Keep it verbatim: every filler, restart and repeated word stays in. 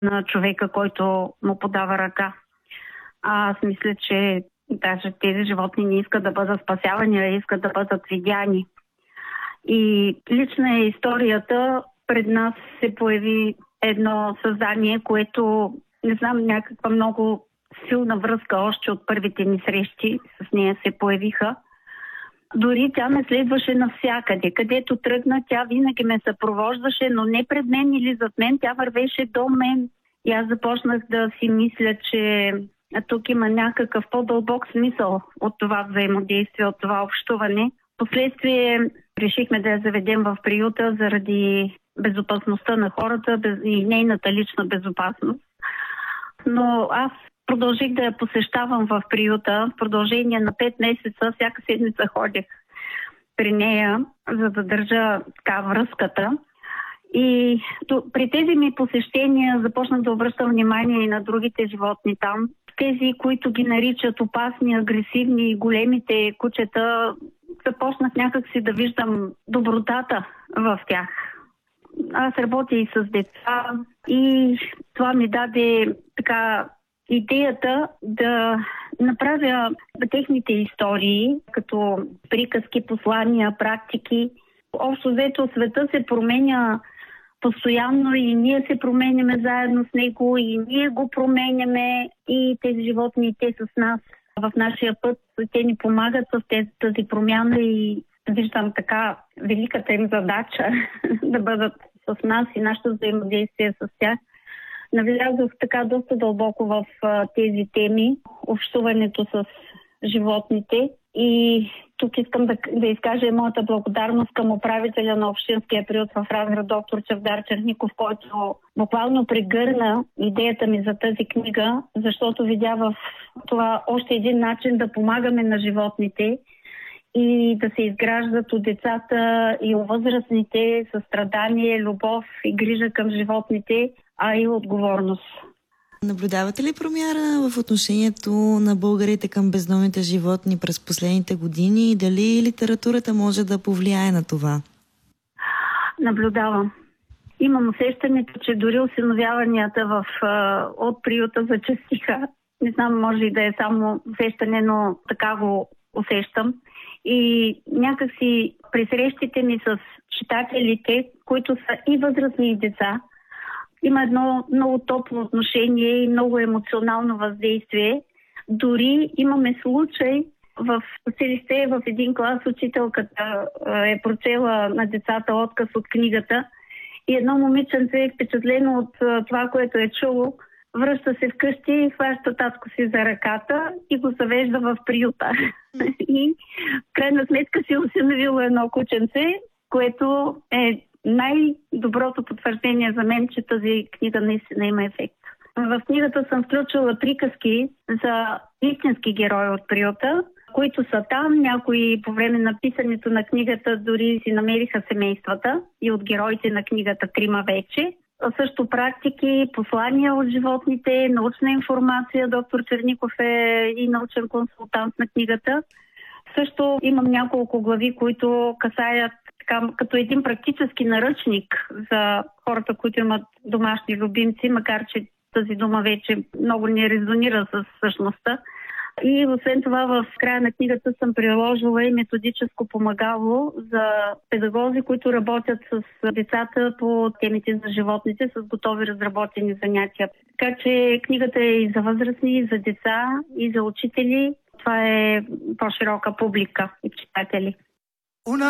на човека, който му подава ръка. Аз мисля, че даже тези животни не искат да бъдат спасявани, а искат да бъдат видяни. И лична е историята. Пред нас се появи едно създание, което, не знам, някаква много силна връзка още от първите ни срещи с нея се появиха. Дори тя ме следваше навсякъде. Където тръгна, тя винаги ме съпровождаше, но не пред мен или зад мен, тя вървеше до мен. И аз започнах да си мисля, че тук има някакъв по-дълбок смисъл от това взаимодействие, от това общуване. Впоследствие решихме да я заведем в приюта заради безопасността на хората и нейната лична безопасност. Но аз продължих да я посещавам в приюта. В продължение на пет месеца всяка седмица ходех при нея, за да държа така връзката. И при тези ми посещения започнах да обръщам внимание и на другите животни там. Тези, които ги наричат опасни, агресивни, големите кучета, започнах някакси да виждам добротата в тях. Аз работя и с деца и това ми даде така идеята да направя техните истории, като приказки, послания, практики. Общо взето света се променя постоянно и ние се променяме заедно с него и ние го променяме и тези животни, и те с нас в нашия път. Те ни помагат с тази промяна и виждам така великата им задача да бъдат с нас и нашето взаимодействие с тях. Навлязох така доста дълбоко в а, тези теми, общуването с животните и тук искам да, да изкажа моята благодарност към управителя на Общинския приют в Разград, доктор Чавдар Черников, който буквално прегърна идеята ми за тази книга, защото видя в това още един начин да помагаме на животните и да се изграждат от децата и от възрастните състрадание, любов и грижа към животните, а и отговорност. Наблюдавате ли промяна в отношението на българите към бездомните животни през последните години и дали литературата може да повлияе на това? Наблюдавам. Имам усещането, че дори осиновяванията в, от приюта зачестиха. Не знам, може и да е само усещане, но така го усещам. И някакси при срещите ми с читателите, които са и възрастни и деца, има едно много топло отношение и много емоционално въздействие. Дори имаме случай в училище, в един клас учителката е прочела на децата отказ от книгата и едно момиченце, впечатлено от това, което е чуло, връща се вкъщи, хваща татко си за ръката и го завежда в приюта. И в крайна сметка си осиновила едно кученце, което е най-доброто потвърждение за мен, че тази книга наистина има ефект. В книгата съм включила приказки за истински герои от приюта, които са там. Някои по време на писането на книгата дори си намериха семействата и от героите на книгата трима вече. А също практики, послания от животните, научна информация. Доктор Черников е и научен консултант на книгата. Също имам няколко глави, които касаят така, като един практически наръчник за хората, които имат домашни любимци, макар че тази дума вече много не резонира с същността. И освен това в края на книгата съм приложила и методическо помагало за педагози, които работят с децата по темите за животните с готови разработени занятия. Така че книгата е и за възрастни, и за деца, и за учители. Това е по-широка публика и читатели.